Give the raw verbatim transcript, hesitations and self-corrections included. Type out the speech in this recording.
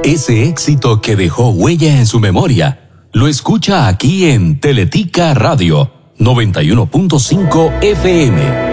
Ese éxito que dejó huella en su memoria, lo escucha aquí en Teletica Radio noventa y uno punto cinco F M.